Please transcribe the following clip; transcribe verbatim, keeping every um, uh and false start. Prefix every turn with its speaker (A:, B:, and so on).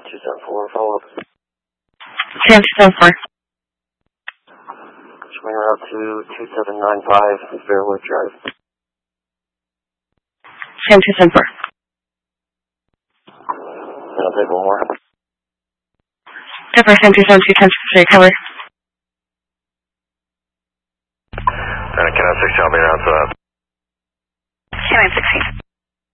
A: two seven four, follow up.
B: Sam two seven four.
A: Swing route to two seven nine five, Fairwood Drive.
B: Sam two seven four.
A: And I'll take one more.
B: Pepper, Sam two seven two, ten three, cover.
C: And can I six, tell me around for that?
B: Sam sixteen.